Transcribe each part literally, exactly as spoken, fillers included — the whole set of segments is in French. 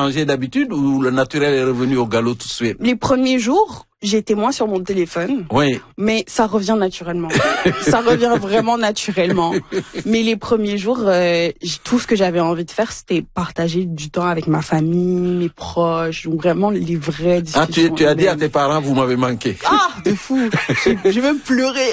changé d'habitude ou le naturel est revenu au galop tout de suite? Les premiers jours, j'étais moins sur mon téléphone. Oui. Mais ça revient naturellement. Ça revient vraiment naturellement. Mais les premiers jours, euh, tout ce que j'avais envie de faire, c'était partager du temps avec ma famille, mes proches, ou vraiment les vraies discussions. Ah, tu, tu as dit à tes parents, vous m'avez manqué. Ah, de fou. J'ai, j'ai même pleuré.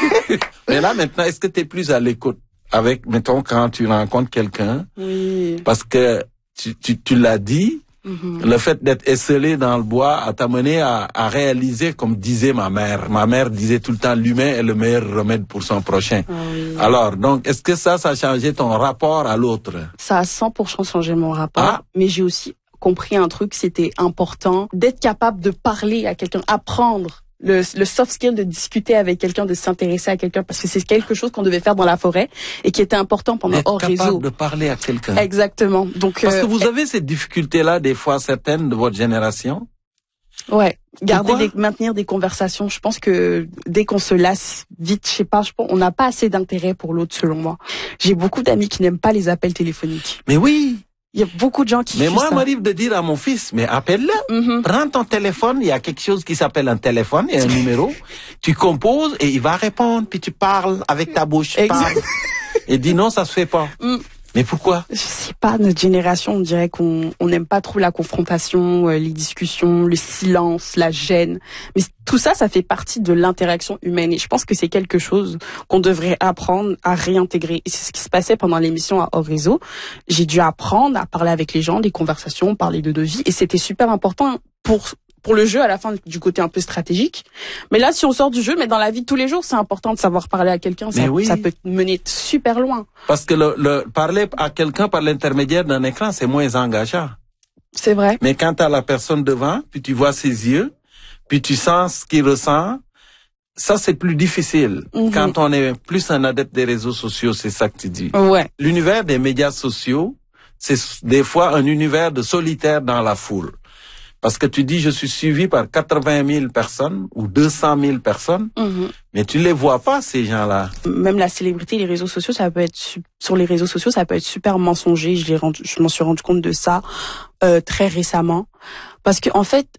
Mais là, maintenant, est-ce que tu es plus à l'écoute avec, mettons, quand tu rencontres quelqu'un? Oui. Parce que tu, tu, tu l'as dit, mm-hmm. le fait d'être esselé dans le bois a t'amené à, à réaliser, comme disait ma mère. Ma mère disait tout le temps, l'humain est le meilleur remède pour son prochain. Ah oui. Alors, donc, est-ce que ça, ça a changé ton rapport à l'autre? Ça a cent pour cent changé mon rapport, ah. mais j'ai aussi compris un truc, c'était important d'être capable de parler à quelqu'un, apprendre. Le, le soft skill de discuter avec quelqu'un, de s'intéresser à quelqu'un, parce que c'est quelque chose qu'on devait faire dans la forêt et qui était important pendant hors réseau. Être capable de parler à quelqu'un. Exactement. Donc parce euh, que vous avez cette difficulté-là des fois certaines de votre génération. Ouais, garder des, maintenir des conversations. Je pense que dès qu'on se lasse vite, je sais pas, je pense, on n'a pas assez d'intérêt pour l'autre selon moi. J'ai beaucoup d'amis qui n'aiment pas les appels téléphoniques. Mais oui. Il y a beaucoup de gens qui Mais moi, ça. il m'arrive de dire à mon fils, mais appelle-le, mm-hmm. prends ton téléphone, il y a quelque chose qui s'appelle un téléphone, il y a un numéro, tu composes et il va répondre, puis tu parles avec ta bouche, parle. Et dis non, ça se fait pas. Mm. Mais pourquoi? Je sais pas, notre génération, on dirait qu'on on n'aime pas trop la confrontation, euh, les discussions, le silence, la gêne. Mais tout ça, ça fait partie de l'interaction humaine. Et je pense que c'est quelque chose qu'on devrait apprendre à réintégrer. Et c'est ce qui se passait pendant l'émission à Hors Réseau. J'ai dû apprendre à parler avec les gens, des conversations, parler de devis. Et c'était super important pour... pour le jeu, à la fin, du côté un peu stratégique. Mais là, si on sort du jeu, mais dans la vie de tous les jours, c'est important de savoir parler à quelqu'un. Ça, oui. ça peut mener super loin. Parce que le, le parler à quelqu'un par l'intermédiaire d'un écran, c'est moins engageant. C'est vrai. Mais quand tu as la personne devant, puis tu vois ses yeux, puis tu sens ce qu'il ressent, ça, c'est plus difficile. Mm-hmm. Quand on est plus un adepte des réseaux sociaux, c'est ça que tu dis. Ouais. L'univers des médias sociaux, c'est des fois un univers de solitaire dans la foule. Parce que tu dis, je suis suivi par quatre-vingt mille personnes ou deux cent mille personnes, mm-hmm. mais tu les vois pas, ces gens-là. Même la célébrité, les réseaux sociaux, ça peut être, sur les réseaux sociaux, ça peut être super mensonger. Je l'ai rendu, je m'en suis rendu compte de ça, euh, très récemment. Parce que, en fait,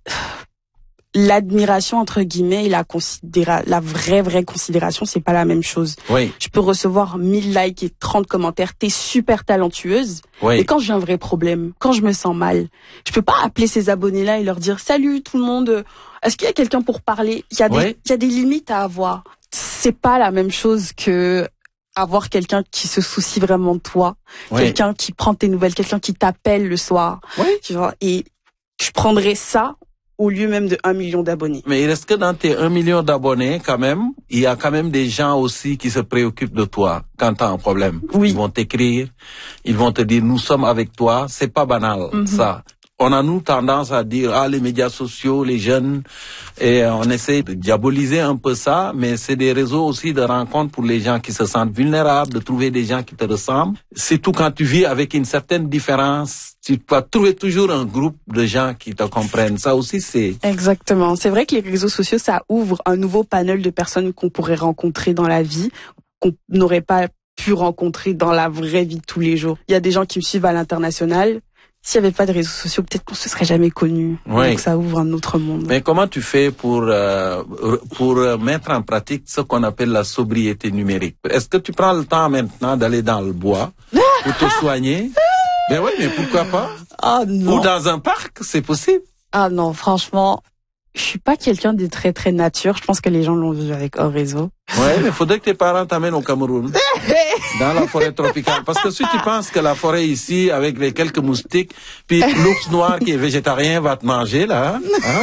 l'admiration, entre guillemets, et la considéra, la vraie, vraie considération, c'est pas la même chose. Oui. Je peux recevoir mille likes et trente commentaires. T'es super talentueuse. Oui. Et quand j'ai un vrai problème, quand je me sens mal, je peux pas appeler ces abonnés-là et leur dire, salut tout le monde. Est-ce qu'il y a quelqu'un pour parler? Il y a des, oui. il y a des limites à avoir. C'est pas la même chose que avoir quelqu'un qui se soucie vraiment de toi. Oui. Quelqu'un qui prend tes nouvelles, quelqu'un qui t'appelle le soir. Oui. Tu vois. Et je prendrais ça au lieu même de un million d'abonnés. Mais il reste que dans tes un million d'abonnés, quand même, il y a quand même des gens aussi qui se préoccupent de toi quand tu as un problème. Oui. Ils vont t'écrire, ils vont te dire, nous sommes avec toi. C'est pas banal, mm-hmm. ça. On a, nous, tendance à dire, ah, les médias sociaux, les jeunes, et on essaie de diaboliser un peu ça, mais c'est des réseaux aussi de rencontres pour les gens qui se sentent vulnérables, de trouver des gens qui te ressemblent. Surtout quand tu vis avec une certaine différence, tu vas trouver toujours un groupe de gens qui te comprennent. Ça aussi, c'est... Exactement. C'est vrai que les réseaux sociaux, ça ouvre un nouveau panel de personnes qu'on pourrait rencontrer dans la vie, qu'on n'aurait pas pu rencontrer dans la vraie vie de tous les jours. Il y a des gens qui me suivent à l'international. S'il n'y avait pas de réseaux sociaux, peut-être qu'on se serait jamais connus. Oui. Donc ça ouvre un autre monde. Mais comment tu fais pour euh, pour mettre en pratique ce qu'on appelle la sobriété numérique? Est-ce que tu prends le temps maintenant d'aller dans le bois pour te soigner? Ben oui, mais pourquoi pas? Ah non. Ou dans un parc, c'est possible. Ah non, franchement, je suis pas quelqu'un de très très nature. Je pense que les gens l'ont vu avec Hors Réseau. Ouais, mais faudrait que tes parents t'amènent au Cameroun, dans la forêt tropicale. Parce que si tu penses que la forêt ici, avec les quelques moustiques, puis l'ours noir qui est végétarien va te manger, là, hein?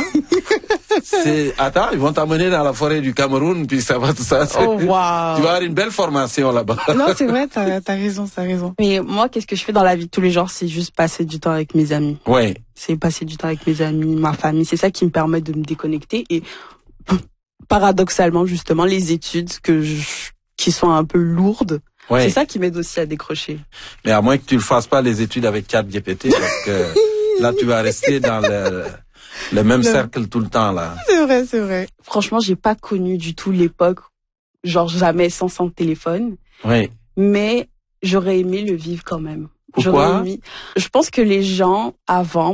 C'est, attends, ils vont t'amener dans la forêt du Cameroun, puis ça va tout ça. Oh, wow. Tu vas avoir une belle formation là-bas. Non, c'est vrai, t'as, t'as raison, t'as raison. Mais moi, qu'est-ce que je fais dans la vie de tous les jours? C'est juste passer du temps avec mes amis. Ouais. C'est passer du temps avec mes amis, ma famille. C'est ça qui me permet de me déconnecter. Et paradoxalement, justement, les études que je, qui sont un peu lourdes, ouais. C'est ça qui m'aide aussi à décrocher. Mais à moins que tu ne fasses pas les études avec ChatGPT, parce que là, tu vas rester dans le, le même le... cercle tout le temps, là. C'est vrai, c'est vrai. Franchement, j'ai pas connu du tout l'époque, genre jamais sans son téléphone. Oui. Mais j'aurais aimé le vivre quand même. Pourquoi? J'aurais aimé... Je pense que les gens, avant,